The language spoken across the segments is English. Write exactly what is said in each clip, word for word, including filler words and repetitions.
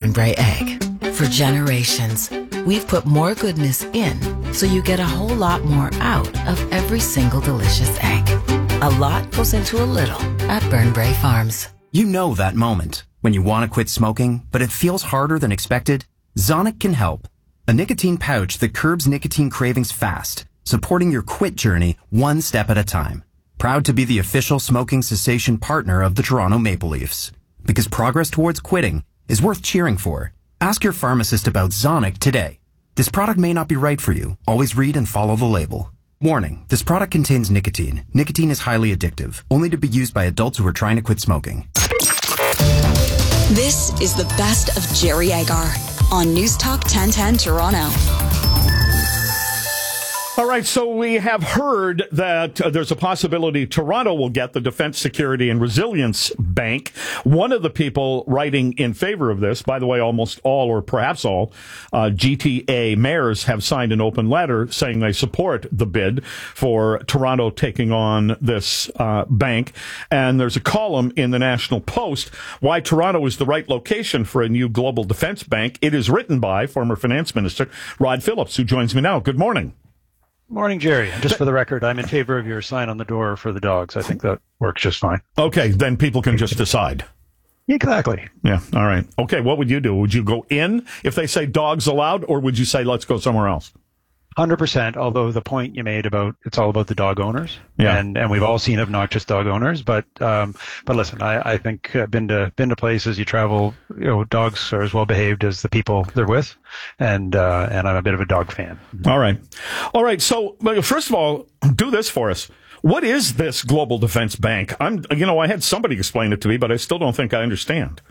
Burnbrae egg. For generations, we've put more goodness in so you get a whole lot more out of every single delicious egg. A lot goes into a little at Burnbrae Farms. You know that moment when you want to quit smoking, but it feels harder than expected? Zonic can help. A nicotine pouch that curbs nicotine cravings fast, supporting your quit journey one step at a time. Proud to be the official smoking cessation partner of the Toronto Maple Leafs. Because progress towards quitting is worth cheering for. Ask your pharmacist about Zonic today. This product may not be right for you. Always read and follow the label. Warning, this product contains nicotine. Nicotine is highly addictive, only to be used by adults who are trying to quit smoking. This is the best of Jerry Agar on News Talk ten ten Toronto. All right, so we have heard that uh, there's a possibility Toronto will get the Defense Security and Resilience Bank. One of the people writing in favor of this, by the way, almost all or perhaps all uh, G T A mayors have signed an open letter saying they support the bid for Toronto taking on this uh, bank. And there's a column in the National Post, Why Toronto is the Right Location for a New Global Defense Bank. It is written by former Finance Minister Rod Phillips, who joins me now. Good morning. Morning, Jerry. Just for the record, I'm in favor of your sign on the door for the dogs. I think that works just fine. Okay, then people can just decide. Exactly. Yeah, all right. Okay, what would you do? Would you go in if they say dogs allowed, or would you say let's go somewhere else? one hundred percent, although the point you made about it's all about the dog owners, yeah. and and we've all seen obnoxious dog owners, but um, but listen, I, I think I've been to been to places you travel, you know, dogs are as well behaved as the people they're with, and uh, and I'm a bit of a dog fan. All right, all right. So first of all, do this for us. What is this Global Defense Bank? I'm, you know, I had somebody explain it to me, but I still don't think I understand.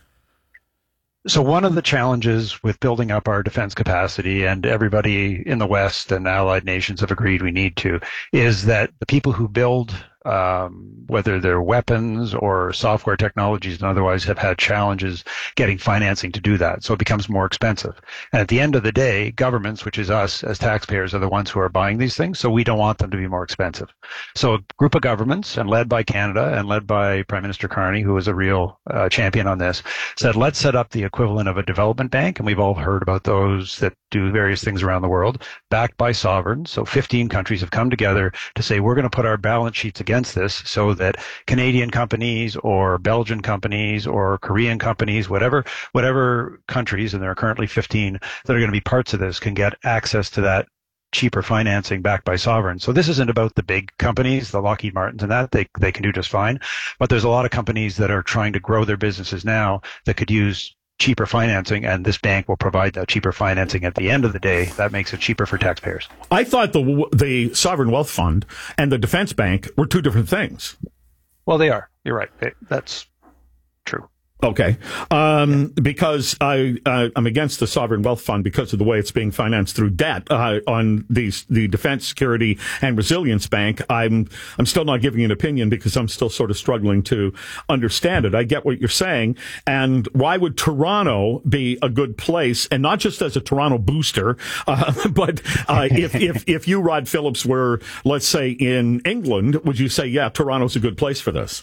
So one of the challenges with building up our defense capacity, and everybody in the West and allied nations have agreed we need to, is that the people who build, um, whether they're weapons or software technologies and otherwise, have had challenges getting financing to do that. So it becomes more expensive. And at the end of the day, governments, which is us as taxpayers, are the ones who are buying these things. So we don't want them to be more expensive. So a group of governments, and led by Canada and led by Prime Minister Carney, who is a real uh, champion on this, said, let's set up the equivalent of a development bank. And we've all heard about those that do various things around the world, backed by sovereigns. So fifteen countries have come together to say, we're going to put our balance sheets against this so that Canadian companies or Belgian companies or Korean companies, whatever, whatever countries, and there are currently fifteen that are going to be parts of this, can get access to that cheaper financing backed by sovereigns. So this isn't about the big companies, the Lockheed Martins and that, they they can do just fine. But there's a lot of companies that are trying to grow their businesses now that could use cheaper financing, and this bank will provide that cheaper financing. At the end of the day, that makes it cheaper for taxpayers. I thought the the Sovereign Wealth Fund and the Defense Bank were two different things. Well, they are. You're right. That's true. Okay, um, because I uh, I'm against the Sovereign Wealth Fund because of the way it's being financed through debt uh, on these the Defense Security and Resilience Bank. I'm I'm still not giving an opinion because I'm still sort of struggling to understand it. I get what you're saying, and why would Toronto be a good place, and not just as a Toronto booster, uh, but uh, if if if you, Rod Phillips, were, let's say, in England, would you say, yeah, Toronto's a good place for this?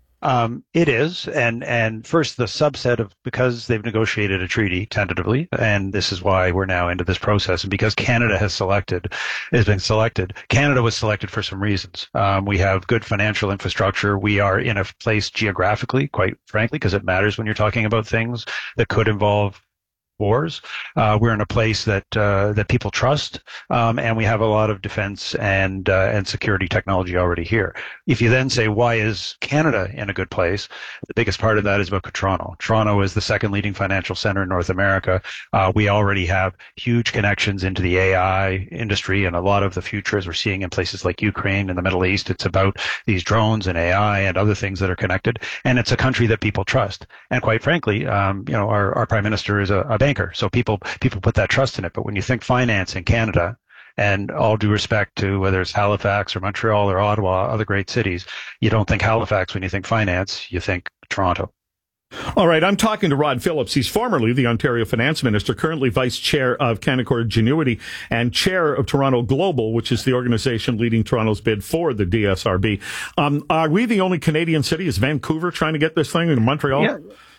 Um, it is, and and first the subset of, because they've negotiated a treaty tentatively, and this is why we're now into this process, and because Canada has selected, has been selected. Canada was selected for some reasons. Um, we have good financial infrastructure. We are in a place geographically, quite frankly, because it matters when you're talking about things that could involve wars. Uh, we're in a place that uh, that people trust, um, and we have a lot of defense and uh, and security technology already here. If you then say, why is Canada in a good place? The biggest part of that is about Toronto. Toronto is the second leading financial center in North America. Uh, we already have huge connections into the A I industry, and a lot of the futures we're seeing in places like Ukraine and the Middle East. It's about these drones and A I and other things that are connected, and it's a country that people trust. And quite frankly, um, you know, our, our prime minister is a, a banker. So people people put that trust in it. But when you think finance in Canada, and all due respect to whether it's Halifax or Montreal or Ottawa, other great cities, you don't think Halifax when you think finance, you think Toronto. All right, I'm talking to Rod Phillips. He's formerly the Ontario Finance Minister, currently Vice Chair of Canaccord Genuity and Chair of Toronto Global, which is the organization leading Toronto's bid for the D S R B. Um, are we the only Canadian city? Is Vancouver trying to get this thing in Montreal? Yeah.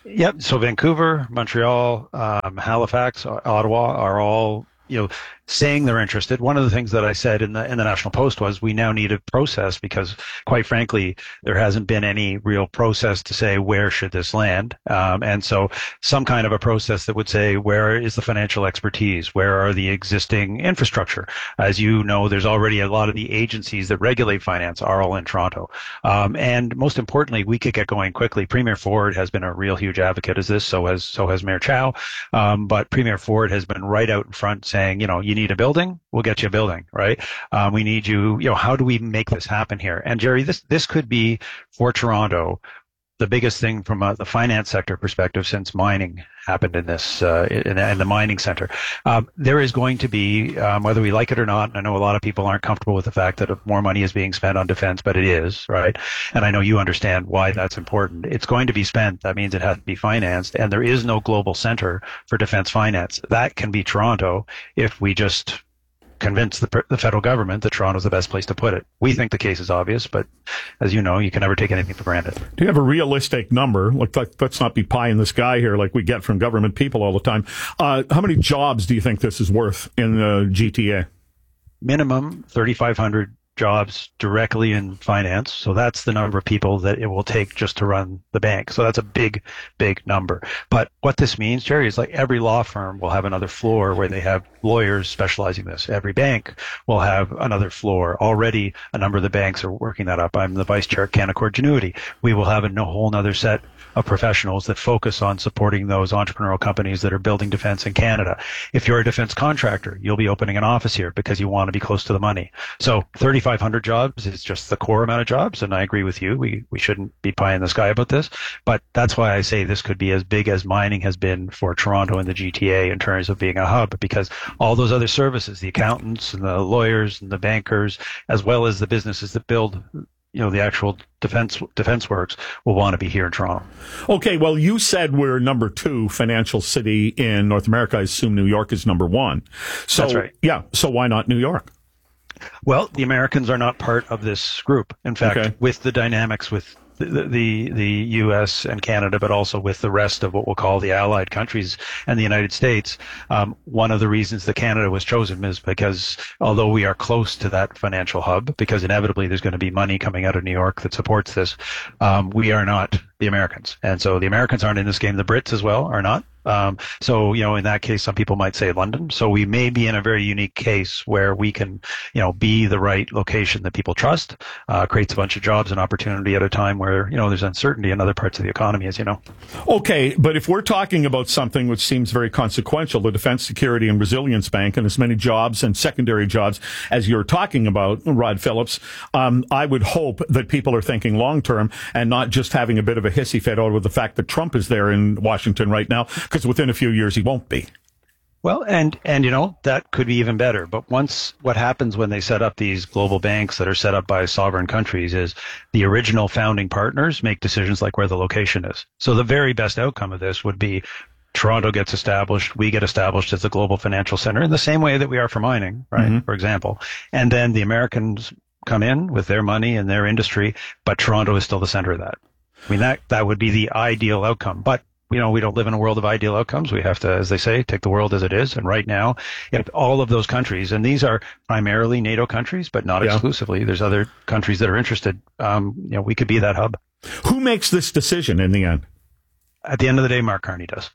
Yep. So Vancouver, Montreal, um, Halifax, Ottawa are all, you know, saying they're interested. One of the things that I said in the in the National Post was we now need a process because, quite frankly, there hasn't been any real process to say where should this land. Um, and so some kind of a process that would say where is the financial expertise? Where are the existing infrastructure? As you know, there's already a lot of the agencies that regulate finance are all in Toronto. Um, and most importantly, we could get going quickly. Premier Ford has been a real huge advocate of this. So has so has Mayor Chow. Um, but Premier Ford has been right out in front saying, you know, you need a building, we'll get you a building, right? Um, we need you, you know, how do we make this happen here? And Jerry, this, this could be for Toronto, the biggest thing from a, the finance sector perspective since mining happened in this, uh, in, in the mining center. Um, there is going to be, um, whether we like it or not, and I know a lot of people aren't comfortable with the fact that more money is being spent on defense, but it is, right? And I know you understand why that's important. It's going to be spent. That means it has to be financed, and there is no global center for defense finance. That can be Toronto if we just convince the, the federal government that Toronto's the best place to put it. We think the case is obvious, but as you know, you can never take anything for granted. Do you have a realistic number? Like, let's not be pie in the sky here like we get from government people all the time. Uh, how many jobs do you think this is worth in the G T A? Minimum thirty-five hundred jobs directly in finance. So that's the number of people that it will take just to run the bank. So that's a big, big number. But what this means, Jerry, is like every law firm will have another floor where they have lawyers specializing in this. Every bank will have another floor. Already a number of the banks are working that up. I'm the vice chair at Canaccord Genuity. We will have a whole other set of professionals that focus on supporting those entrepreneurial companies that are building defense in Canada. If you're a defense contractor, you'll be opening an office here because you want to be close to the money. So thirty-five hundred jobs is just the core amount of jobs, and I agree with you. We we shouldn't be pie in the sky about this, but that's why I say this could be as big as mining has been for Toronto and the G T A in terms of being a hub, because all those other services, the accountants and the lawyers and the bankers, as well as the businesses that build, you know, the actual defense defense works, will want to be here in Toronto. Okay, well, you said we're number two financial city in North America. I assume New York is number one. So, that's right. Yeah, so why not New York? Well, the Americans are not part of this group. In fact, okay. with the dynamics with the, the the U S and Canada, but also with the rest of what we'll call the allied countries and the United States, um, one of the reasons that Canada was chosen is because although we are close to that financial hub, because inevitably there's going to be money coming out of New York that supports this, um, we are not the Americans. And so the Americans aren't in this game. The Brits as well are not. Um, so, you know, in that case, some people might say London. So we may be in a very unique case where we can, you know, be the right location that people trust, uh, creates a bunch of jobs and opportunity at a time where, you know, there's uncertainty in other parts of the economy, as you know. Okay, but if we're talking about something which seems very consequential, the Defense Security and Resilience Bank, and as many jobs and secondary jobs as you're talking about, Rod Phillips, um, I would hope that people are thinking long term and not just having a bit of a hissy fit over the fact that Trump is there in Washington right now, because within a few years he won't be. Well, and, and, you know, that could be even better. But once, what happens when they set up these global banks that are set up by sovereign countries is the original founding partners make decisions like where the location is. So the very best outcome of this would be Toronto gets established, we get established as a global financial center in the same way that we are for mining, right? Mm-hmm. For example. And then the Americans come in with their money and their industry, but Toronto is still the center of that. I mean, that, that would be the ideal outcome. But you know, we don't live in a world of ideal outcomes. We have to, as they say, take the world as it is. And right now, if all of those countries, and these are primarily NATO countries, but not yeah. exclusively, there's other countries that are interested, um, you know, we could be that hub. Who makes this decision in the end? At the end of the day, Mark Carney does.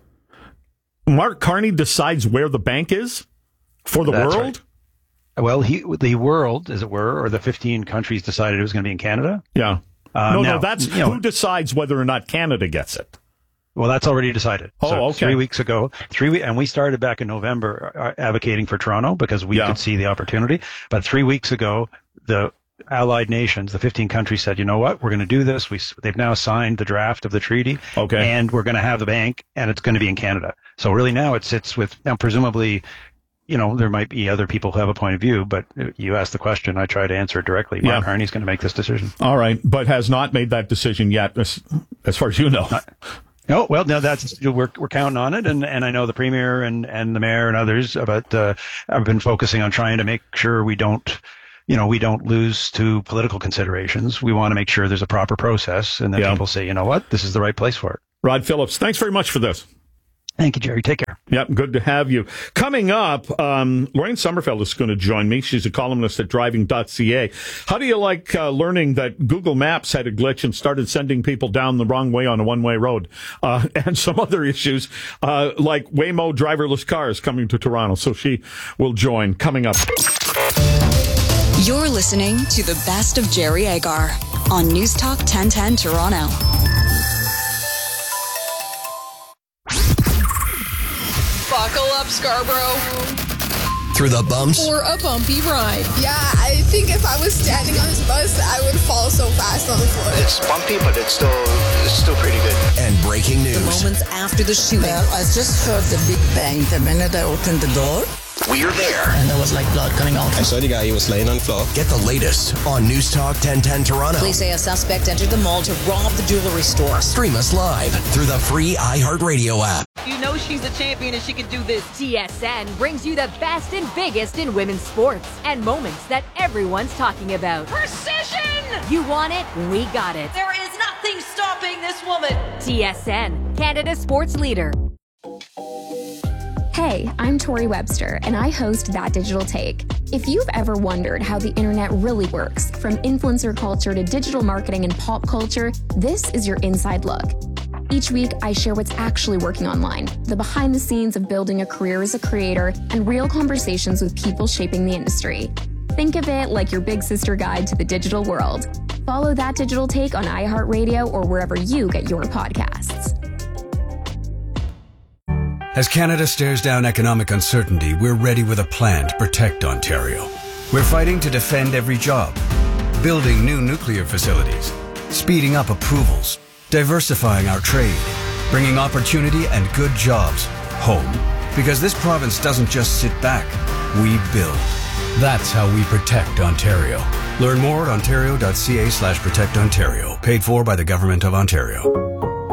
Mark Carney decides where the bank is for the That's world? Right. Well, he, the world, as it were, or the fifteen countries decided it was going to be in Canada. Yeah. Uh, no, now, no, that's you know, who decides whether or not Canada gets it. Well, that's already decided. Oh, so okay. Three weeks ago, three we- and we started back in November uh, advocating for Toronto because we yeah. could see the opportunity. But three weeks ago, the allied nations, the fifteen countries said, you know what, we're going to do this. We, they've now signed the draft of the treaty. Okay. And we're going to have the bank, and it's going to be in Canada. So really now it sits with, now presumably, you know, there might be other people who have a point of view, but you asked the question, I try to answer it directly. Mark yeah. Carney's going to make this decision. All right, but has not made that decision yet, as, as far as you know. Not, No, well, no, that's we're we're counting on it, and, and I know the premier and, and the mayor and others, but uh, I've been focusing on trying to make sure we don't, you know, we don't lose to political considerations. We want to make sure there's a proper process, and that yeah. people say, you know what, this is the right place for it. Rod Phillips, thanks very much for this. Thank you, Jerry. Take care. Yep, good to have you. Coming up, um, Lorraine Sommerfeld is going to join me. She's a columnist at driving dot c a. How do you like uh, learning that Google Maps had a glitch and started sending people down the wrong way on a one-way road? Uh, and some other issues, uh, like Waymo driverless cars coming to Toronto. So she will join coming up. You're listening to the best of Jerry Agar on News Talk ten ten Toronto. Buckle up, Scarborough. Through the bumps? For a bumpy ride. Yeah, I think if I was standing on this bus, I would fall so fast on the floor. It's bumpy, but it's still it's still pretty good. And breaking news. The moments after the shooting. Well, I just heard the big bang the minute I opened the door. We're there. And there was like blood coming out. I saw the guy, he was laying on the floor. Get the latest on News Talk ten ten Toronto. Police say a suspect entered the mall to rob the jewelry store. Stream us live through the free iHeartRadio app. You know she's a champion and she can do this. T S N brings you the best and biggest in women's sports and moments that everyone's talking about. Precision! You want it? We got it. There is nothing stopping this woman. T S N, Canada's sports leader. Hey, I'm Tori Webster, and I host That Digital Take. If you've ever wondered how the internet really works, from influencer culture to digital marketing and pop culture, this is your inside look. Each week, I share what's actually working online, the behind the scenes of building a career as a creator, and real conversations with people shaping the industry. Think of it like your big sister guide to the digital world. Follow That Digital Take on iHeartRadio or wherever you get your podcasts. As Canada stares down economic uncertainty, we're ready with a plan to protect Ontario. We're fighting to defend every job, building new nuclear facilities, speeding up approvals, diversifying our trade, bringing opportunity and good jobs home. Because this province doesn't just sit back, we build. That's how we protect Ontario. Learn more at ontario.ca slash protect Ontario. Paid for by the Government of Ontario.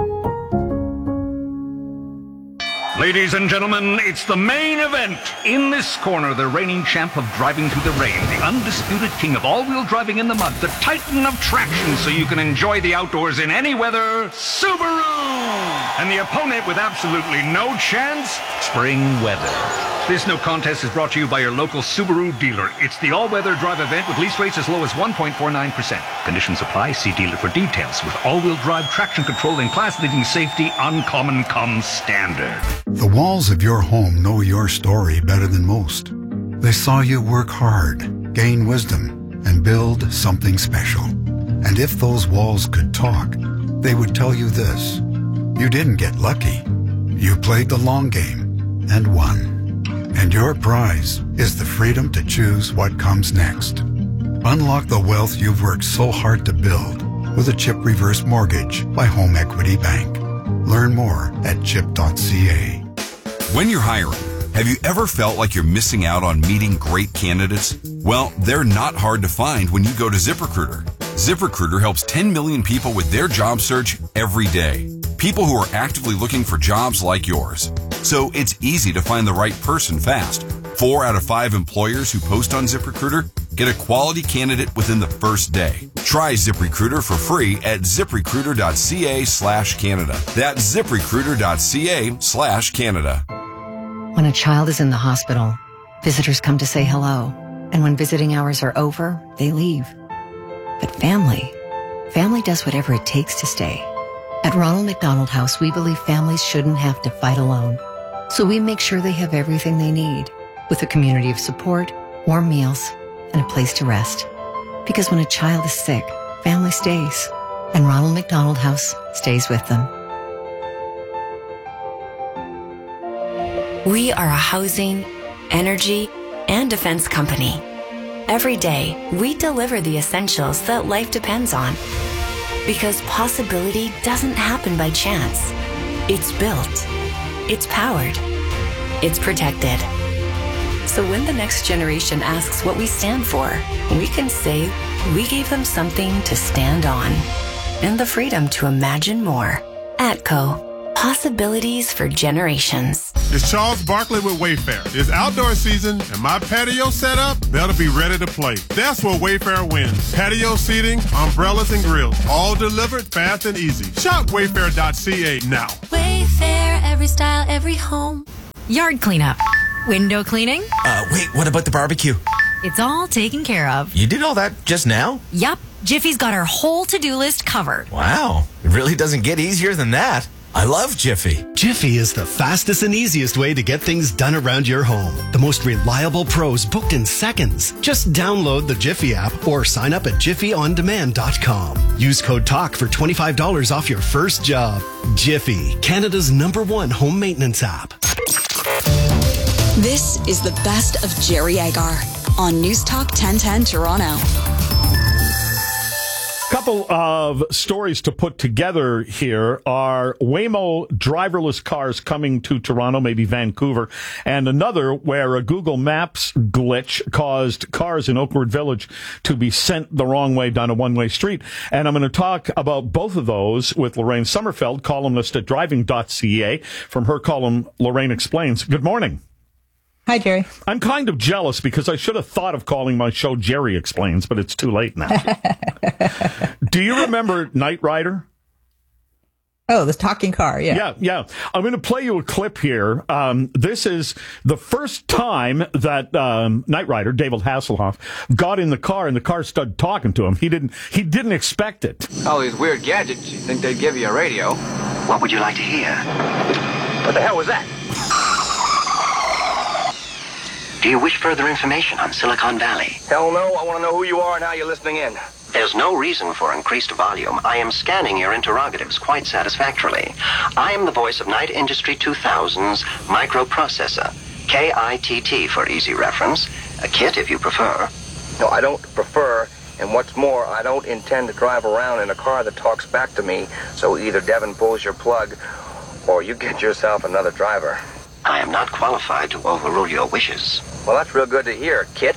Ladies and gentlemen, it's the main event. In this corner, the reigning champ of driving through the rain, the undisputed king of all-wheel driving in the mud, the titan of traction so you can enjoy the outdoors in any weather, Subaru! And the opponent with absolutely no chance, spring weather. This no contest is brought to you by your local Subaru dealer. It's the all-weather drive event with lease rates as low as one point four nine percent. Conditions apply. See dealer for details. With all-wheel drive, traction control, and class-leading safety, Uncommon comes standard. The walls of your home know your story better than most. They saw you work hard, gain wisdom, and build something special. And if those walls could talk, they would tell you this. You didn't get lucky. You played the long game and won. And your prize is the freedom to choose what comes next. Unlock the wealth you've worked so hard to build with a CHIP Reverse Mortgage by Home Equity Bank. Learn more at chip dot c a. When you're hiring, have you ever felt like you're missing out on meeting great candidates? Well, they're not hard to find when you go to ZipRecruiter. ZipRecruiter helps ten million people with their job search every day. People who are actively looking for jobs like yours. So it's easy to find the right person fast. Four out of five employers who post on ZipRecruiter get a quality candidate within the first day. Try ZipRecruiter for free at ZipRecruiter.ca slash Canada. That's ZipRecruiter.ca slash Canada. When a child is in the hospital, visitors come to say hello. And when visiting hours are over, they leave. But family, family does whatever it takes to stay. At Ronald McDonald House, we believe families shouldn't have to fight alone. So we make sure they have everything they need, with a community of support, warm meals, and a place to rest. Because when a child is sick, family stays, and Ronald McDonald House stays with them. We are a housing, energy, and defense company. Every day, we deliver the essentials that life depends on. Because possibility doesn't happen by chance. It's built. It's powered. It's protected. So when the next generation asks what we stand for, we can say we gave them something to stand on. And the freedom to imagine more. ATCO. Possibilities for generations. It's Charles Barkley with Wayfair. It's outdoor season, and my patio setup, that'll be ready to play. That's where Wayfair wins. Patio seating, umbrellas, and grills, all delivered fast and easy. Shop wayfair dot c a now. Wayfair, every style, every home. Yard cleanup. Window cleaning. Uh, wait, what about the barbecue? It's all taken care of. You did all that just now? Yup. Jiffy's got our whole to-do list covered. Wow. It really doesn't get easier than that. I love Jiffy. Jiffy is the fastest and easiest way to get things done around your home. The most reliable pros booked in seconds. Just download the Jiffy app or sign up at jiffy on demand dot com. Use code TALK for twenty-five dollars off your first job. Jiffy, Canada's number one home maintenance app. This is the best of Jerry Agar on News Talk ten ten Toronto. Couple of stories to put together here are Waymo driverless cars coming to Toronto, maybe Vancouver, and another where a Google Maps glitch caused cars in Oakwood Village to be sent the wrong way down a one-way street. And I'm going to talk about both of those with Lorraine Sommerfeld, columnist at driving dot c a. From her column, Lorraine Explains. Good morning. Hi, Jerry. I'm kind of jealous because I should have thought of calling my show Jerry Explains, but it's too late now. Do you remember Knight Rider? Oh, the talking car, yeah. Yeah, yeah. I'm going to play you a clip here. Um, this is the first time that um, Knight Rider, David Hasselhoff, got in the car and the car started talking to him. He didn't, he didn't expect it. All these weird gadgets, you think they'd give you a radio. What would you like to hear? What the hell was that? Do you wish further information on Silicon Valley? Hell no, I want to know who you are and how you're listening in. There's no reason for increased volume. I am scanning your interrogatives quite satisfactorily. I am the voice of Knight Industry two thousand's microprocessor, K I T T for easy reference, a kit if you prefer. No, I don't prefer, and what's more, I don't intend to drive around in a car that talks back to me, so either Devin pulls your plug or you get yourself another driver. I am not qualified to overrule your wishes. Well, that's real good to hear, Kit.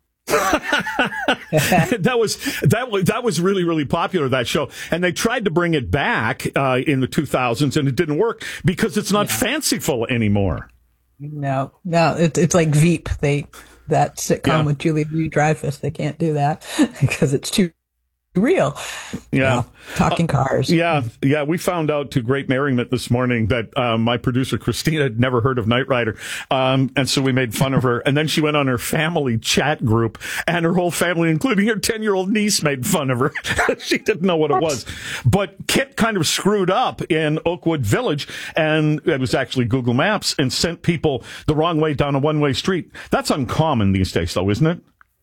that was that was that was really really popular, that show, and they tried to bring it back uh, in the two thousands, and it didn't work because it's not yeah. fanciful anymore. No, no, it, it's like Veep. They that sitcom yeah. with Julia Louis-Dreyfus. They can't do that because it's too real. Yeah. You know, talking cars. Uh, yeah. Yeah. We found out to great merriment this morning that uh, my producer, Christina, had never heard of Knight Rider. Um, and so we made fun of her. And then she went on her family chat group, and her whole family, including her ten-year-old niece, made fun of her. She didn't know what, what it was. But Kit kind of screwed up in Oakwood Village, and it was actually Google Maps, and sent people the wrong way down a one-way street. That's uncommon these days, though, isn't it?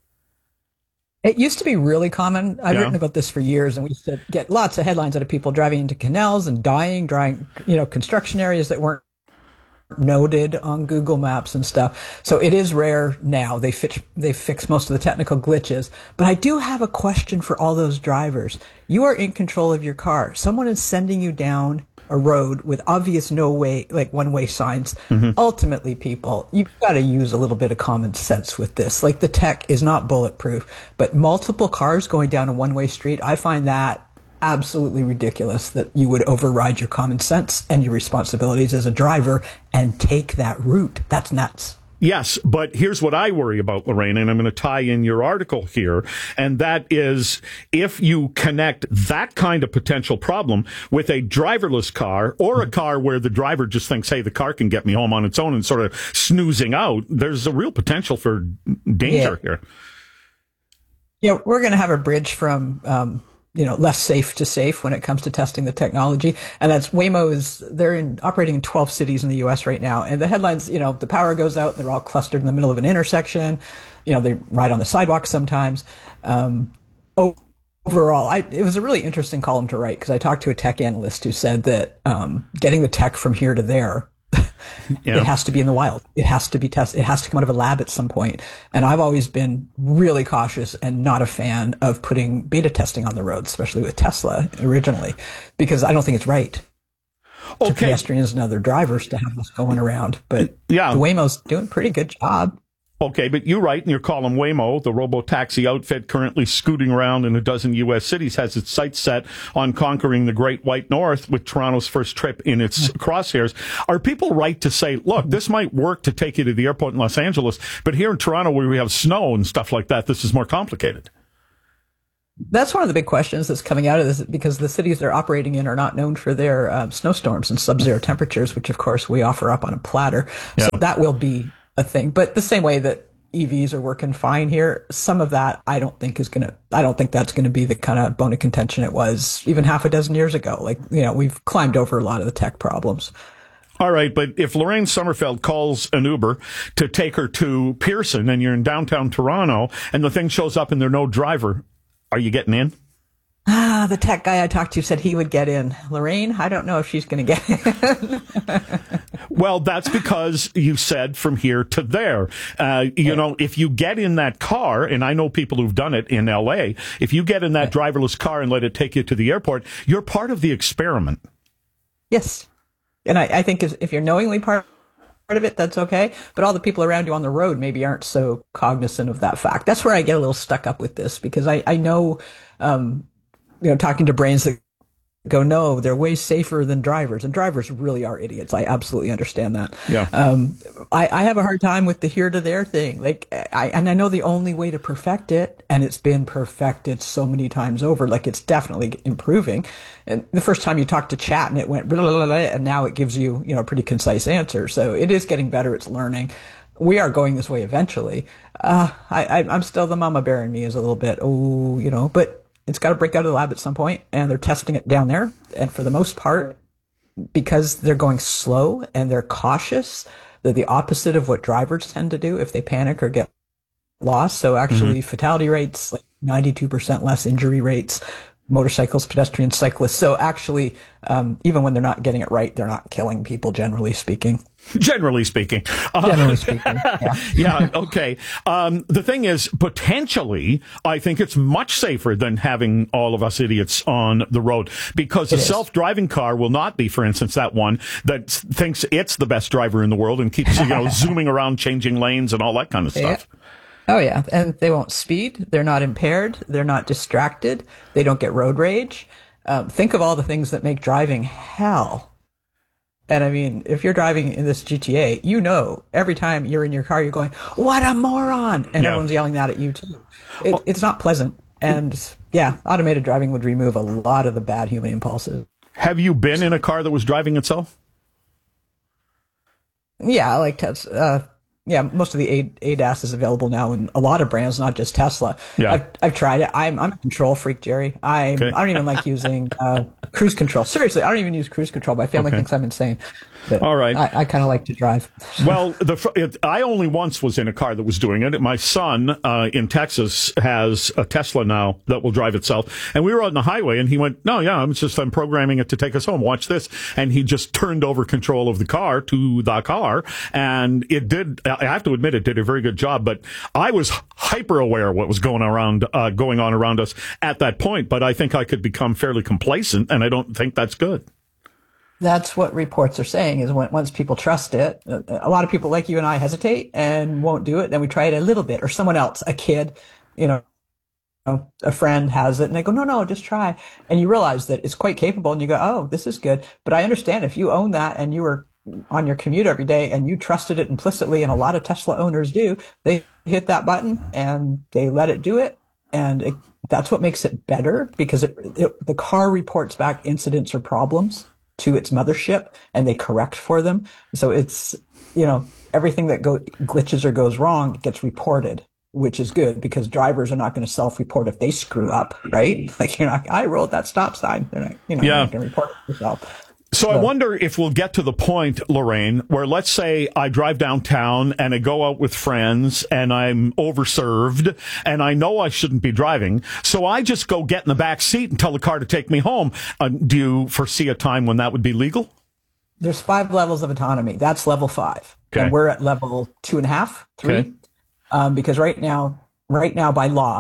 It used to be really common. I've yeah. written about this for years, and we used to get lots of headlines out of people driving into canals and dying, driving, you know, construction areas that weren't noted on Google Maps and stuff. So it is rare now. They fix, they fix most of the technical glitches. But I do have a question for all those drivers. You are in control of your car. Someone is sending you down a road with obvious no way, like one way signs. Mm-hmm. Ultimately, people, you've got to use a little bit of common sense with this. Like, the tech is not bulletproof, but multiple cars going down a one way street, I find that absolutely ridiculous that you would override your common sense and your responsibilities as a driver and take that route. That's nuts. Yes, but here's what I worry about, Lorraine, and I'm going to tie in your article here, and that is if you connect that kind of potential problem with a driverless car or a car where the driver just thinks, hey, the car can get me home on its own and sort of snoozing out, there's a real potential for danger yeah. here. Yeah, we're going to have a bridge from um, you know, less safe to safe when it comes to testing the technology. And that's Waymo is, they're in, operating in twelve cities in the U S right now. And the headlines, you know, the power goes out, they're all clustered in the middle of an intersection. You know, they ride on the sidewalk sometimes. Um, oh, overall, I, it was a really interesting column to write because I talked to a tech analyst who said that um, getting the tech from here to there, yeah. it has to be in the wild. It has to be tested. It has to come out of a lab at some point. And I've always been really cautious and not a fan of putting beta testing on the road, especially with Tesla originally, because I don't think it's right okay. to pedestrians and other drivers to have this going around. But yeah. Waymo's doing a pretty good job. Okay, but you write in your column, Waymo, the robo-taxi outfit currently scooting around in a dozen U S cities, has its sights set on conquering the Great White North with Toronto's first trip in its crosshairs. Are people right to say, look, this might work to take you to the airport in Los Angeles, but here in Toronto where we have snow and stuff like that, this is more complicated? That's one of the big questions that's coming out of this, because the cities they're operating in are not known for their um, snowstorms and sub-zero temperatures, which of course we offer up on a platter. Yeah. So that will be a thing. But the same way that E Vs are working fine here, some of that I don't think is going to, I don't think that's going to be the kind of bone of contention it was even half a dozen years ago. Like, you know, we've climbed over a lot of the tech problems. All right, but if Lorraine Sommerfeld calls an Uber to take her to Pearson and you're in downtown Toronto and the thing shows up and there's no driver, are you getting in? Ah, the tech guy I talked to said he would get in. Lorraine, I don't know if she's going to get in. Well, that's because you said from here to there. Uh, you know, if you get in that car, and I know people who've done it in L A, if you get in that driverless car and let it take you to the airport, you're part of the experiment. Yes. And I, I think if you're knowingly part of it, that's okay. But all the people around you on the road maybe aren't so cognizant of that fact. That's where I get a little stuck up with this, because I, I know, um, you know, talking to brains that go, no, they're way safer than drivers. And drivers really are idiots. I absolutely understand that. Yeah. Um, I, I have a hard time with the here to there thing. Like, I, and I know the only way to perfect it, and it's been perfected so many times over, like it's definitely improving. And the first time you talked to chat and it went, blah, blah, blah, blah, and now it gives you, you know, a pretty concise answer. So it is getting better. It's learning. We are going this way eventually. Uh, I, I, I'm still, the mama bear in me is a little bit, oh, you know, but it's got to break out of the lab at some point, and they're testing it down there. And for the most part, because they're going slow and they're cautious, they're the opposite of what drivers tend to do if they panic or get lost. So actually, mm-hmm. fatality rates, like ninety-two percent less injury rates, motorcycles, pedestrians, cyclists. So actually, um, even when they're not getting it right, they're not killing people, generally speaking. Generally speaking. Uh, Generally speaking, yeah. yeah, okay. Um, the thing is, potentially, I think it's much safer than having all of us idiots on the road, because It a is. self-driving car will not be, for instance, that one that thinks it's the best driver in the world and keeps, you know, zooming around, changing lanes and all that kind of stuff. Yeah. Oh, yeah. And they won't speed. They're not impaired. They're not distracted. They don't get road rage. Um, think of all the things that make driving hell. And I mean, if you're driving in this G T A, you know, every time you're in your car, you're going, what a moron. And Yeah. everyone's yelling that at you, too. It, it's not pleasant. And yeah, automated driving would remove a lot of the bad human impulses. Have you been in a car that was driving itself? Yeah, like Tesla. Uh, yeah, most of the A- ADAS is available now in a lot of brands, not just Tesla. Yeah. I've, I've tried it. I'm I'm a control freak, Jerry. I Okay. I don't even like using uh, cruise control. Seriously, I don't even use cruise control. My family Okay. thinks I'm insane. But All right. I, I kind of like to drive. Well, the fr- it, I only once was in a car that was doing it. My son uh, in Texas has a Tesla now that will drive itself. And we were on the highway, and he went, no, yeah, I'm just I'm programming it to take us home. Watch this. And he just turned over control of the car to the car. And it did, I have to admit, it did a very good job. But I was hyper aware of what was going around, uh, going on around us at that point. But I think I could become fairly complacent, and I don't think that's good. That's what reports are saying, is when, once people trust it, a, a lot of people like you and I hesitate and won't do it. Then we try it a little bit, or someone else, a kid, you know, a friend has it, and they go, no, no, just try. And you realize that it's quite capable, and you go, oh, this is good. But I understand if you own that and you were on your commute every day and you trusted it implicitly, and a lot of Tesla owners do, they hit that button and they let it do it. And it, that's what makes it better, because it, it, the car reports back incidents or problems to its mothership, and they correct for them. So it's, you know, everything that go, glitches or goes wrong gets reported, which is good, because drivers are not going to self-report if they screw up, right? Like, you're not, I rolled that stop sign. They're not, you know, Yeah. you're not going to report it yourself. So I wonder if we'll get to the point, Lorraine, where let's say I drive downtown and I go out with friends and I'm overserved and I know I shouldn't be driving. So I just go get in the back seat and tell the car to take me home. Uh, do you foresee a time when that would be legal? There's five levels of autonomy. That's level five. Okay. And we're at level two and a half, three. Okay. Um, because right now, right now by law,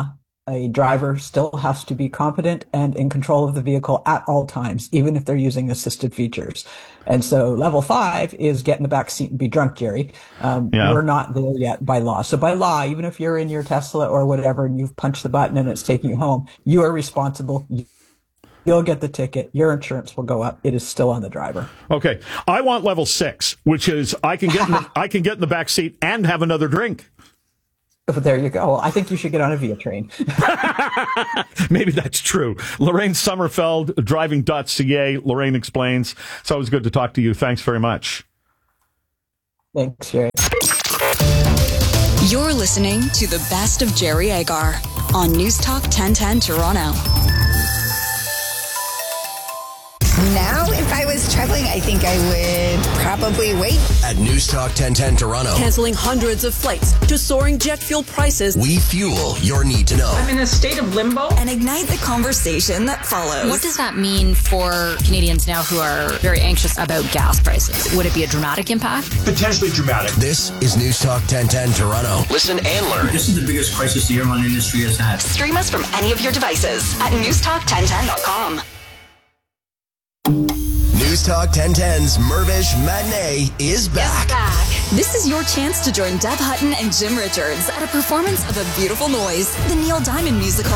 a driver still has to be competent and in control of the vehicle at all times, even if they're using assisted features. And so level five is get in the back seat and be drunk, Jerry. Um, Yeah. We're not there yet by law. So by law, even if you're in your Tesla or whatever and you've punched the button and it's taking you home, you are responsible. You'll get the ticket. Your insurance will go up. It is still on the driver. Okay. I want level six, which is I can get in the, I can get in the back seat and have another drink. But there you go. I think you should get on a Via train. Maybe that's true. Lorraine Sommerfeld, driving dot c a. Lorraine explains. It's always good to talk to you. Thanks very much. Thanks, Jerry. You're listening to the best of Jerry Agar on News Talk ten ten Toronto. Now, if I was traveling, I think I would probably wait. At News Talk ten ten Toronto, Canceling hundreds of flights to soaring jet fuel prices. we fuel your need to know. I'm in a state of limbo. And ignite the conversation that follows. What does that mean for Canadians now who are very anxious about gas prices? Would it be a dramatic impact? Potentially dramatic. This is News Talk ten ten Toronto. Listen and learn. This is the biggest crisis the airline industry has had. Stream us from any of your devices at news talk ten ten dot com. News Talk ten ten's Mervish Matinee is back. This is your chance to join Deb Hutton and Jim Richards at a performance of A Beautiful Noise, the Neil Diamond musical.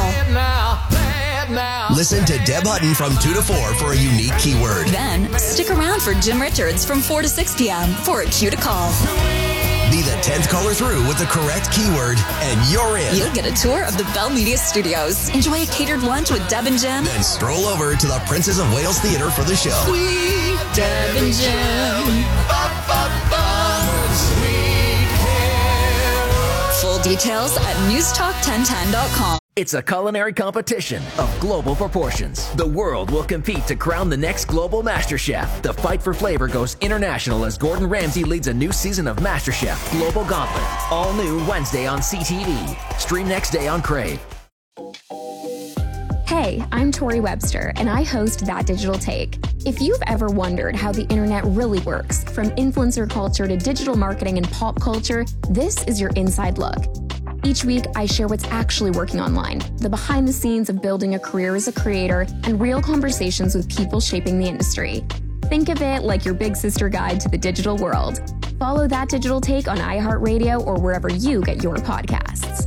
Listen to Deb Hutton from two to four for a unique keyword. Then, stick around for Jim Richards from four to six p.m. for a cue to call. Be the tenth caller through with the correct keyword, and you're in. You'll get a tour of the Bell Media Studios. Enjoy a catered lunch with Deb and Jim. Then stroll over to the Princess of Wales Theatre for the show. Sweet Deb and Jim. Full details at news talk ten ten dot com. It's a culinary competition of global proportions. The world will compete to crown the next global Master Chef. The fight for flavor goes international as Gordon Ramsay leads a new season of Master Chef Global Gauntlet. All new Wednesday on C T V. Stream next day on Crave. Hey, I'm Tori Webster, and I host That Digital Take. If you've ever wondered how the internet really works, from influencer culture to digital marketing and pop culture, this is your inside look. Each week, I share what's actually working online, the behind the scenes of building a career as a creator, and real conversations with people shaping the industry. Think of it like your big sister guide to the digital world. Follow That Digital Take on iHeartRadio or wherever you get your podcasts.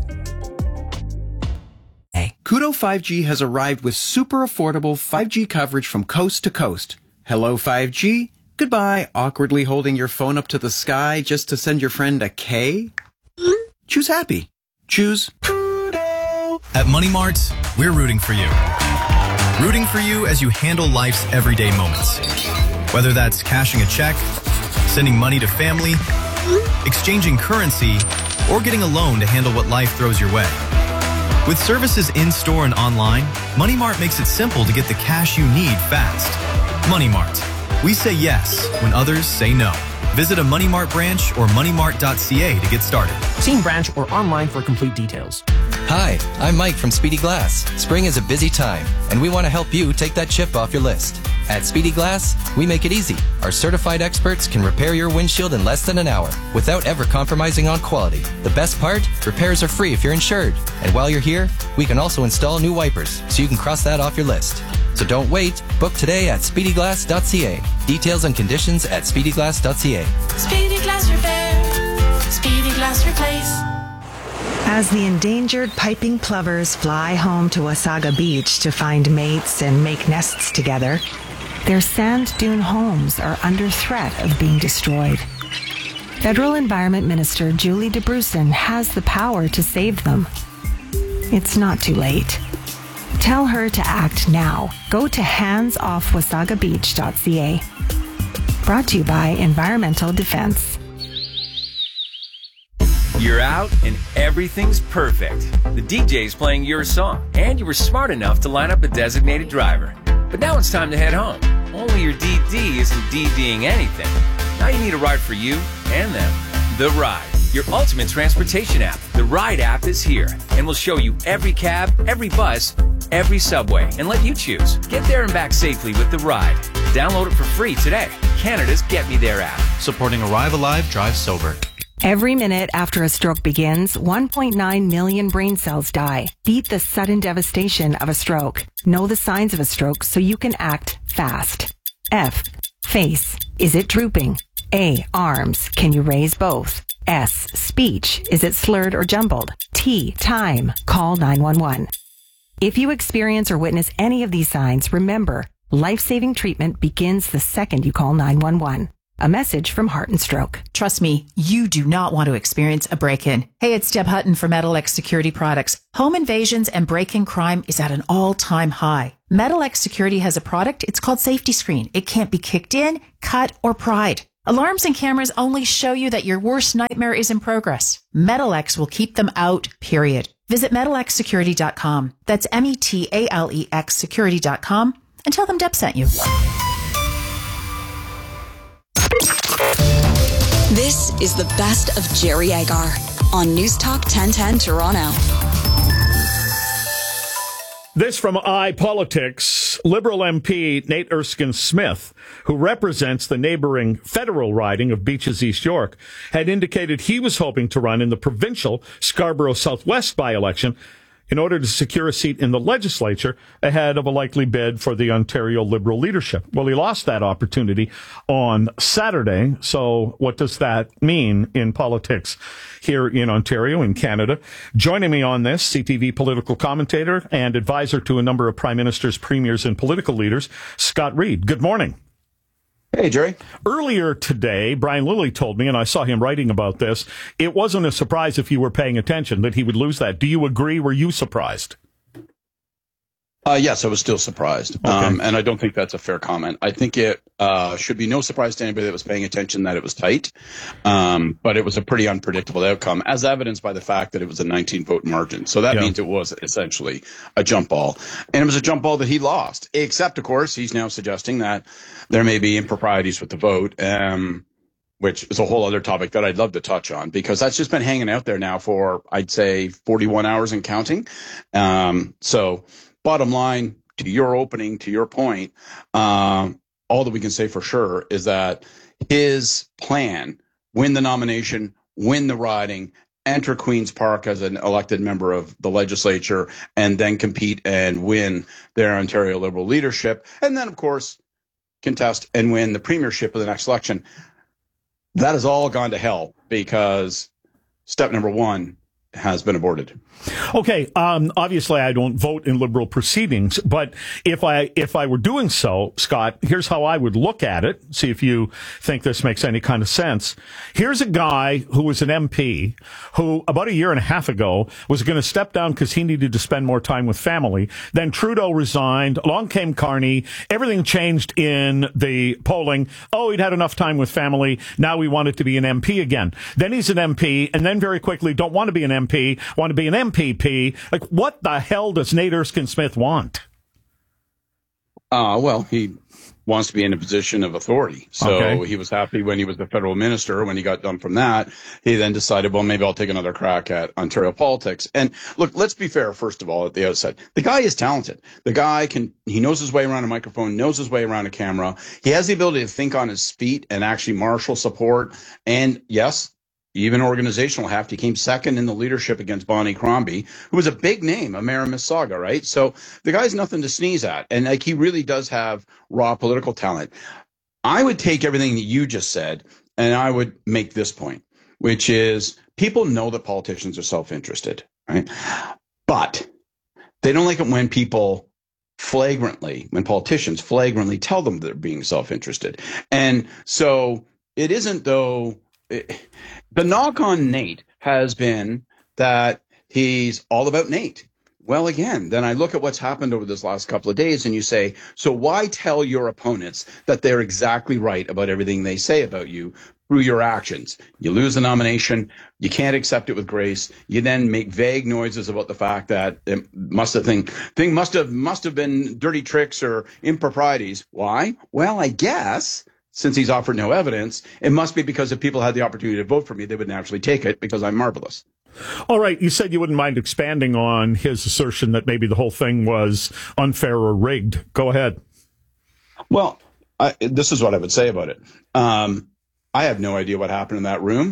Koodo five G has arrived with super affordable five G coverage from coast to coast. Hello five G. Goodbye, awkwardly holding your phone up to the sky just to send your friend a K. Choose happy. Choose Koodo. At Money Mart, we're rooting for you. Rooting for you as you handle life's everyday moments. Whether that's cashing a check, sending money to family, exchanging currency, or getting a loan to handle what life throws your way. With services in-store and online, Money Mart makes it simple to get the cash you need fast. Money Mart. We say yes when others say no. Visit a Money Mart branch or money mart dot c a to get started. See in branch or online for complete details. Hi, I'm Mike from Speedy Glass. Spring is a busy time, and we want to help you take that chip off your list. At Speedy Glass, we make it easy. Our certified experts can repair your windshield in less than an hour without ever compromising on quality. The best part? Repairs are free if you're insured. And while you're here, we can also install new wipers, so you can cross that off your list. So don't wait. Book today at speedy glass dot c a. Details and conditions at speedy glass dot c a. Speedy Glass Repair. Speedy Glass Replace. As the endangered piping plovers fly home to Wasaga Beach to find mates and make nests together, their sand dune homes are under threat of being destroyed. Federal Environment Minister Julie DeBrusen has the power to save them. It's not too late. Tell her to act now. Go to hands off wasaga beach dot c a. Brought to you by Environmental Defense. You're out and everything's perfect. The D J's playing your song, and you were smart enough to line up a designated driver. But now it's time to head home. Only your D D isn't DDing anything. Now you need a ride for you and them. The Ride, your ultimate transportation app. The Ride app is here and will show you every cab, every bus, every subway, and let you choose. Get there and back safely with The Ride. Download it for free today. Canada's Get Me There app. Supporting Arrive Alive, Drive Sober. Every minute after a stroke begins, one point nine million brain cells die. Beat the sudden devastation of a stroke. Know the signs of a stroke so you can act fast. F. Face. Is it drooping? A. Arms. Can you raise both? S. Speech. Is it slurred or jumbled? T. Time. Call nine one one. If you experience or witness any of these signs, remember, life-saving treatment begins the second you call nine one one. A message from Heart and Stroke. Trust me, you do not want to experience a break-in. Hey, it's Deb Hutton from Metalex Security Products. Home invasions and break-in crime is at an all-time high. Metalex Security has a product, it's called Safety Screen. It can't be kicked in, cut, or pried. Alarms and cameras only show you that your worst nightmare is in progress. Metalex will keep them out, period. Visit metalex security dot com. That's M E T A L E X security dot com and tell them Deb sent you. This is the best of Jerry Agar on News Talk ten ten Toronto. This from iPolitics. Liberal M P Nate Erskine-Smith, who represents the neighboring federal riding of Beaches East York, had indicated he was hoping to run in the provincial Scarborough Southwest by-election in order to secure a seat in the legislature ahead of a likely bid for the Ontario Liberal leadership. Well, he lost that opportunity on Saturday. So what does that mean in politics here in Ontario, in Canada? Joining me on this, C T V political commentator and advisor to a number of prime ministers, premiers, and political leaders, Scott Reid. Good morning. Hey, Jerry. Earlier today, Brian Lilley told me, and I saw him writing about this, it wasn't a surprise if you were paying attention that he would lose that. Do you agree? Were you surprised? Uh, yes, I was still surprised. Okay. Um, and I don't think that's a fair comment. I think it uh, should be no surprise to anybody that was paying attention that it was tight. Um, but it was a pretty unpredictable outcome, as evidenced by the fact that it was a nineteen vote margin. So that yeah. means it was essentially a jump ball. And it was a jump ball that he lost, except, of course, he's now suggesting that there may be improprieties with the vote, um, which is a whole other topic that I'd love to touch on, because that's just been hanging out there now for, I'd say, forty-one hours and counting. Um, so bottom line, to your opening, to your point, um, all that we can say for sure is that his plan, win the nomination, win the riding, enter Queen's Park as an elected member of the legislature, and then compete and win their Ontario Liberal leadership, and then, of course, contest and win the premiership of the next election. That has all gone to hell because step number one has been aborted. Okay, um, obviously I don't vote in Liberal proceedings, but if I if I were doing so, Scott, here's how I would look at it, see if you think this makes any kind of sense. Here's a guy who was an M P who about a year and a half ago was going to step down because he needed to spend more time with family. Then Trudeau resigned, along came Carney, everything changed in the polling. Oh, he'd had enough time with family, now we want it to be an M P again. Then he's an M P, and then very quickly don't want to be an M P, want to be an M P P. Like, what the hell does Nate Erskine-Smith want? Uh, well, he wants to be in a position of authority. So Okay. he was happy when he was the federal minister. When he got done from that, he then decided, well, maybe I'll take another crack at Ontario politics. And look, let's be fair, first of all, at the outset. The guy is talented. The guy can, he knows his way around a microphone, knows his way around a camera. He has the ability to think on his feet and actually marshal support. And yes, even organizational heft. He came second in the leadership against Bonnie Crombie, who was a big name, a mayor of Mississauga, right? So the guy's nothing to sneeze at. And like, he really does have raw political talent. I would take everything that you just said, and I would make this point, which is people know that politicians are self-interested, right? But they don't like it when people flagrantly, when politicians flagrantly tell them they're being self-interested. And so it isn't, though, it, the knock on Nate has been that he's all about Nate. Well, again, then I look at what's happened over this last couple of days and you say, so why tell your opponents that they're exactly right about everything they say about you through your actions? You lose the nomination. You can't accept it with grace. You then make vague noises about the fact that it must have thing, thing must have, must have been dirty tricks or improprieties. Why? Well, I guess since he's offered no evidence, it must be because if people had the opportunity to vote for me, they would naturally take it because I'm marvelous. All right. You said you wouldn't mind expanding on his assertion that maybe the whole thing was unfair or rigged. Go ahead. Well, I, this is what I would say about it. Um, I have no idea what happened in that room,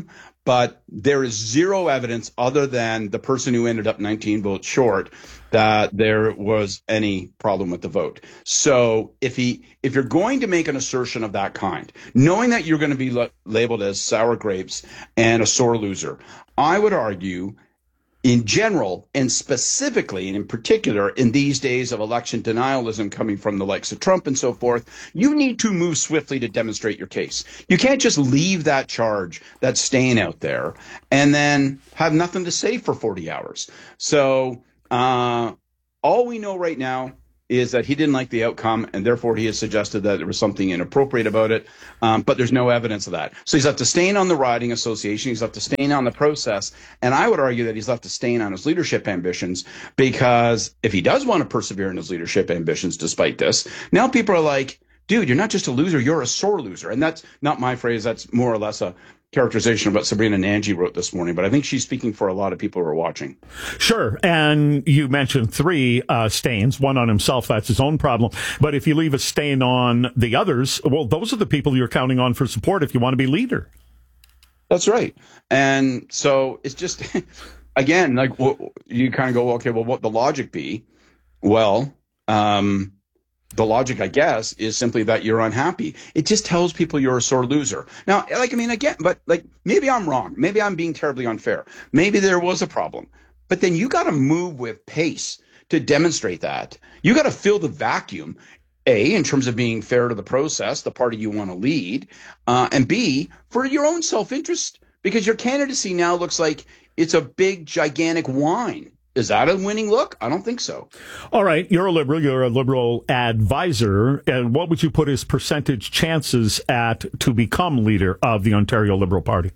but there is zero evidence other than the person who ended up nineteen votes short that there was any problem with the vote. So if he, if you're going to make an assertion of that kind, knowing that you're going to be la- labeled as sour grapes and a sore loser, I would argue in general and specifically and in particular in these days of election denialism coming from the likes of Trump and so forth, you need to move swiftly to demonstrate your case. You can't just leave that charge that's staying out there and then have nothing to say for forty hours. So uh, all we know right now is that he didn't like the outcome, and therefore he has suggested that there was something inappropriate about it, um, but there's no evidence of that. So he's left to stain on the riding association, he's left to stain on the process, and I would argue that he's left to stain on his leadership ambitions, because if he does want to persevere in his leadership ambitions despite this, now people are like, dude, you're not just a loser, you're a sore loser. And that's not my phrase, that's more or less a characterization of what Sabrina Nanji wrote this morning, but I think she's speaking for a lot of people who are watching. Sure. And you mentioned three uh, stains, one on himself, that's his own problem. But if you leave a stain on the others, well, those are the people you're counting on for support if you want to be leader. That's right. And so it's just, again, like you kind of go, okay, well, what the logic be? Well, um, the logic, I guess, is simply that you're unhappy. It just tells people you're a sore loser. Now, like, I mean, again, but like, maybe I'm wrong. Maybe I'm being terribly unfair. Maybe there was a problem. But then you got to move with pace to demonstrate that. You got to fill the vacuum, A, in terms of being fair to the process, the party you want to lead, uh, and B, for your own self-interest, because your candidacy now looks like it's a big, gigantic whine. Is that a winning look? I don't think so. All right. You're a liberal. You're a liberal advisor. And what would you put his percentage chances at to become leader of the Ontario Liberal Party?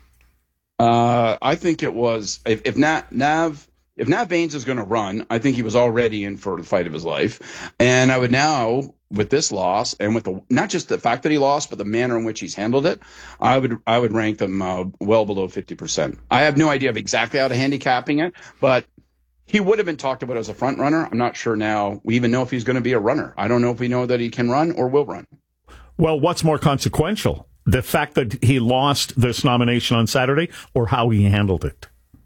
Uh, I think it was, if, if Nav, Nav, if Nav Bains is going to run, I think he was already in for the fight of his life. And I would now, with this loss and with the, not just the fact that he lost, but the manner in which he's handled it, I would, I would rank them uh, well below fifty percent. I have no idea of exactly how to handicapping it, but he would have been talked about as a front runner. I'm not sure now we even know if he's going to be a runner. I don't know if we know that he can run or will run. Well, what's more consequential? The fact that he lost this nomination on Saturday or how he handled it?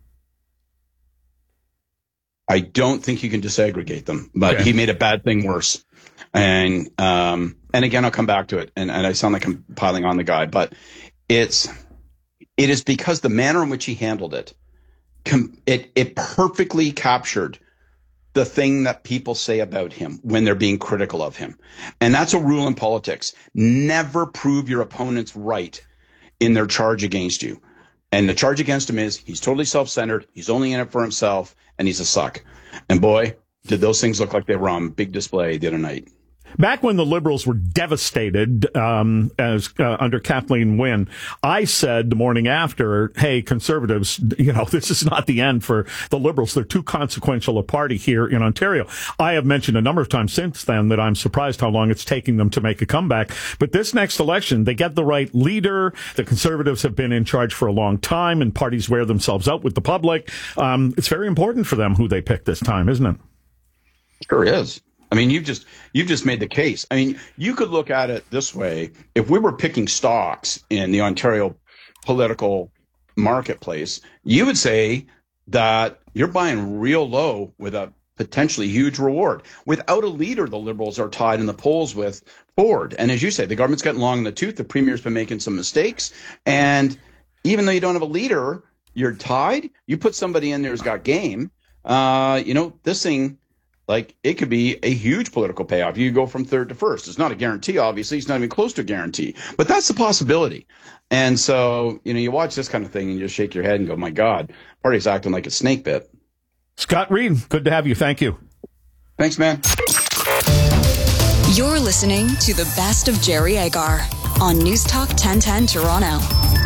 I don't think you can disaggregate them, but okay. He made a bad thing worse. And um, and again, I'll come back to it. And, and I sound like I'm piling on the guy, but it's it is because the manner in which he handled it, It it perfectly captured the thing that people say about him when they're being critical of him. And that's a rule in politics. Never prove your opponents right in their charge against you. And the charge against him is he's totally self-centered, he's only in it for himself, and he's a suck. And boy, did those things look like they were on big display the other night. Back when the Liberals were devastated um, as uh, under Kathleen Wynne, I said the morning after, hey, Conservatives, you know, this is not the end for the Liberals. They're too consequential a party here in Ontario. I have mentioned a number of times since then that I'm surprised how long it's taking them to make a comeback. But this next election, they get the right leader. The Conservatives have been in charge for a long time, and parties wear themselves out with the public. Um, it's very important for them who they pick this time, isn't it? Sure is. I mean, you've just you've just made the case. I mean, you could look at it this way. If we were picking stocks in the Ontario political marketplace, you would say that you're buying real low with a potentially huge reward. Without a leader, the Liberals are tied in the polls with Ford. And as you say, the government's getting long in the tooth. The Premier's been making some mistakes. And even though you don't have a leader, you're tied. You put somebody in there who's got game. Uh, you know, this thing... Like, it could be a huge political payoff. You go from third to first. It's not a guarantee, obviously. It's not even close to a guarantee. But that's the possibility. And so, you know, you watch this kind of thing and you just shake your head and go, my God, party's acting like a snake bit. Scott Reed, good to have you. Thank you. Thanks, man. You're listening to the best of Jerry Agar on News Talk ten ten Toronto.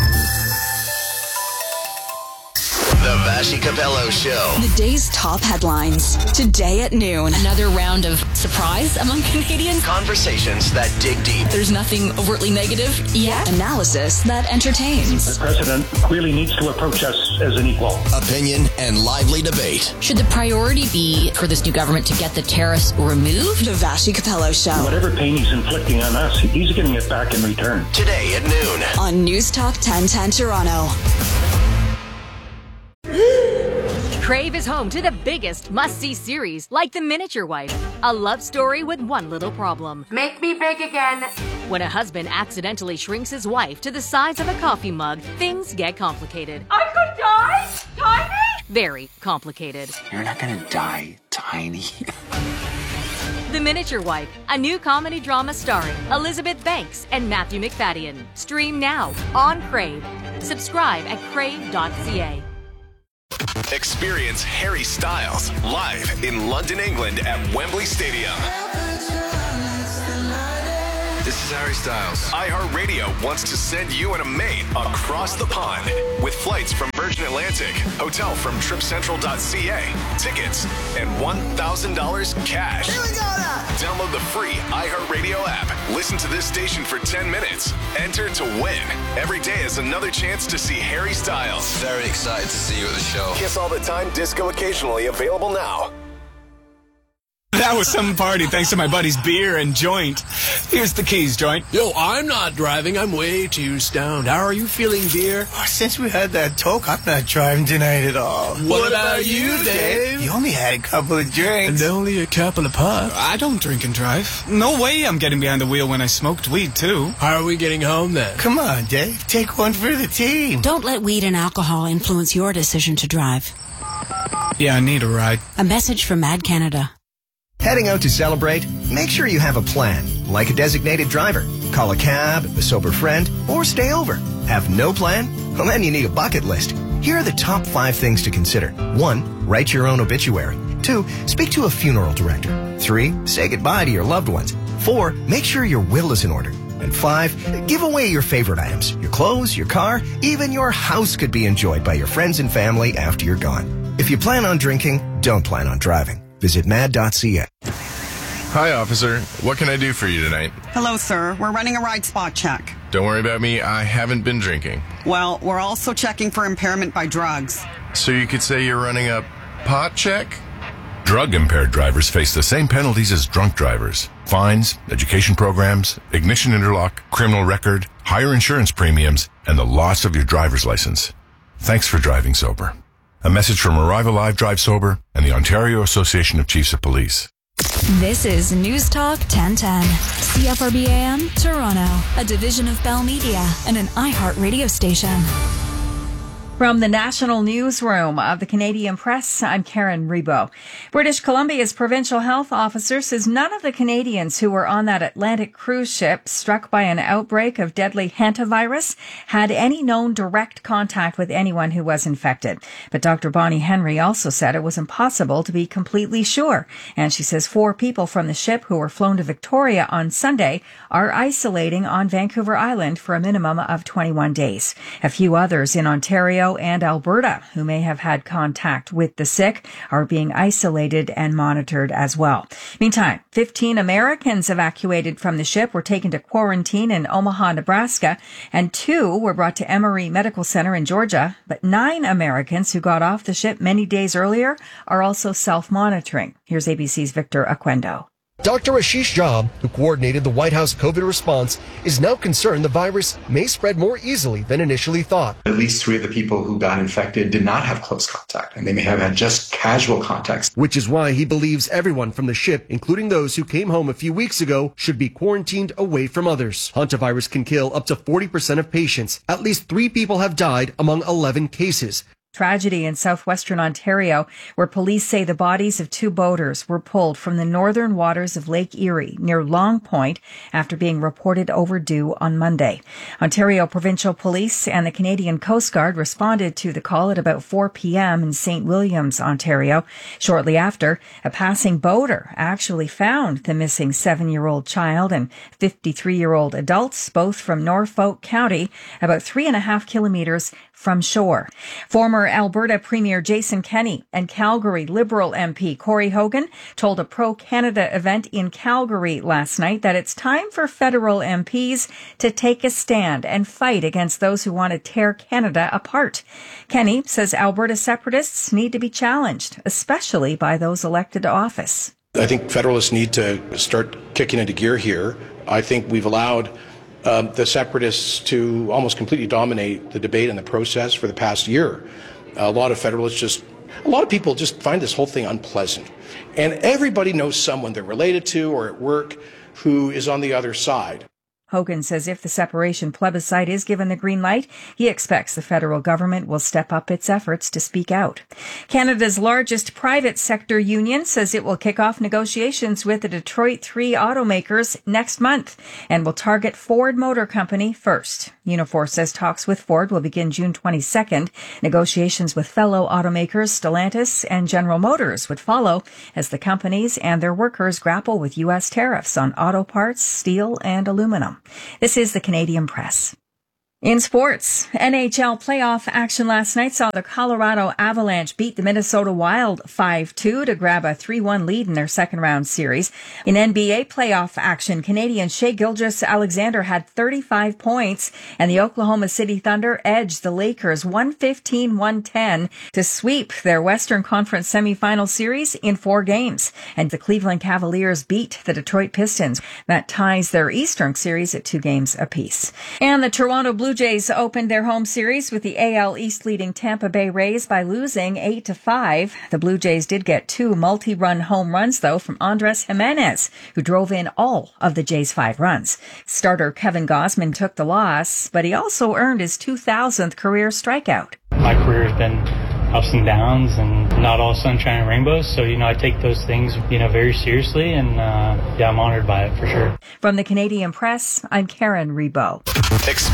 The Vassy Capello Show. The day's top headlines. Today at noon. Another round of surprise among Canadians. Conversations that dig deep. There's nothing overtly negative yet. Analysis that entertains. The president really needs to approach us as an equal. Opinion and lively debate. Should the priority be for this new government to get the tariffs removed? The Vassy Capello Show. Whatever pain he's inflicting on us, he's getting it back in return. Today at noon. On News Talk ten ten Toronto. Crave is home to the biggest must-see series, like The Miniature Wife, a love story with one little problem. Make me big again. When a husband accidentally shrinks his wife to the size of a coffee mug, things get complicated. I could die? Tiny? Very complicated. You're not gonna die, Tiny. The Miniature Wife, a new comedy drama starring Elizabeth Banks and Matthew McFadden. Stream now on Crave. Subscribe at crave dot c a. Experience Harry Styles live in London, England at Wembley Stadium. This is Harry Styles. iHeartRadio wants to send you and a mate across the pond with flights from Virgin Atlantic, hotel from trip central dot c a, tickets, and one thousand dollars cash. Here we go now. Download the free iHeartRadio app. Listen to this station for ten minutes. Enter to win. Every day is another chance to see Harry Styles. Very excited to see you at the show. Kiss All the Time disco occasionally available now. That was some party thanks to my buddy's beer and joint. Here's the keys, joint. Yo, I'm not driving. I'm way too stoned. How are you feeling, beer? Oh, since we had that talk, I'm not driving tonight at all. What, what about you, Dave? You only had a couple of drinks. And only a couple of puffs. I don't drink and drive. No way I'm getting behind the wheel when I smoked weed, too. How are we getting home, then? Come on, Dave. Take one for the team. Don't let weed and alcohol influence your decision to drive. Yeah, I need a ride. A message from Mad Canada. Heading out to celebrate? Make sure you have a plan, like a designated driver. Call a cab, a sober friend, or stay over. Have no plan? Well, then you need a bucket list. Here are the top five things to consider. One, write your own obituary. Two, speak to a funeral director. Three, say goodbye to your loved ones. Four, make sure your will is in order. And five, give away your favorite items. Your clothes, your car, even your house could be enjoyed by your friends and family after you're gone. If you plan on drinking, don't plan on driving. Visit mad dot c a. Hi, officer. What can I do for you tonight? Hello, sir. We're running a ride spot check. Don't worry about me. I haven't been drinking. Well, we're also checking for impairment by drugs. So you could say you're running a pot check? Drug-impaired drivers face the same penalties as drunk drivers. Fines, education programs, ignition interlock, criminal record, higher insurance premiums, and the loss of your driver's license. Thanks for driving sober. A message from Arrive Alive Drive Sober and the Ontario Association of Chiefs of Police. This is News Talk ten ten. C F R B A M, Toronto, a division of Bell Media and an iHeart radio station. From the National Newsroom of the Canadian Press, I'm Karen Rebo. British Columbia's provincial health officer says none of the Canadians who were on that Atlantic cruise ship struck by an outbreak of deadly hantavirus had any known direct contact with anyone who was infected. But Doctor Bonnie Henry also said it was impossible to be completely sure. And she says four people from the ship who were flown to Victoria on Sunday are isolating on Vancouver Island for a minimum of twenty-one days. A few others in Ontario and Alberta who may have had contact with the sick are being isolated and monitored as well. Meantime, fifteen Americans evacuated from the ship were taken to quarantine in Omaha, Nebraska, and two were brought to Emory Medical Center in Georgia. But nine Americans who got off the ship many days earlier are also self-monitoring. Here's A B C's Victor Aquendo. Doctor Ashish Jha, who coordinated the White House COVID response, is now concerned the virus may spread more easily than initially thought. At least three of the people who got infected did not have close contact, and they may have had just casual contacts. Which is why he believes everyone from the ship, including those who came home a few weeks ago, should be quarantined away from others. Hantavirus can kill up to forty percent of patients. At least three people have died among eleven cases. Tragedy in southwestern Ontario, where police say the bodies of two boaters were pulled from the northern waters of Lake Erie near Long Point after being reported overdue on Monday. Ontario Provincial Police and the Canadian Coast Guard responded to the call at about four p.m. in Saint Williams, Ontario. Shortly after, a passing boater actually found the missing seven-year-old child and fifty-three-year-old adults, both from Norfolk County, about three and a half kilometers from shore. Former Alberta Premier Jason Kenney and Calgary Liberal M P Corey Hogan told a pro-Canada event in Calgary last night that it's time for federal M Ps to take a stand and fight against those who want to tear Canada apart. Kenney says Alberta separatists need to be challenged, especially by those elected to office. I think federalists need to start kicking into gear here. I think we've allowed Um, the separatists to almost completely dominate the debate and the process for the past year. A lot of federalists just A lot of people just find this whole thing unpleasant. And everybody knows someone they're related to or at work who is on the other side. Hogan says if the separation plebiscite is given the green light, he expects the federal government will step up its efforts to speak out. Canada's largest private sector union says it will kick off negotiations with the Detroit three automakers next month and will target Ford Motor Company first. Unifor says talks with Ford will begin June twenty-second. Negotiations with fellow automakers Stellantis and General Motors would follow as the companies and their workers grapple with U S tariffs on auto parts, steel, and aluminum. This is the Canadian Press. In sports, N H L playoff action last night saw the Colorado Avalanche beat the Minnesota Wild five two to grab a three one lead in their second round series. In N B A playoff action, Canadian Shai Gilgeous-Alexander had thirty-five points, and the Oklahoma City Thunder edged the Lakers one fifteen to one ten to sweep their Western Conference semifinal series in four games. And the Cleveland Cavaliers beat the Detroit Pistons. That ties their Eastern series at two games apiece. And the Toronto Blue Blue Jays opened their home series with the A L East leading Tampa Bay Rays by losing eight to five. The Blue Jays did get two multi-run home runs, though, from Andres Jimenez, who drove in all of the Jays' five runs. Starter Kevin Gausman took the loss, but he also earned his two thousandth career strikeout. My career has been ups and downs and not all sunshine and rainbows. So, you know, I take those things, you know, very seriously, and uh, yeah, I'm honored by it for sure. From the Canadian Press, I'm Karen Rebo.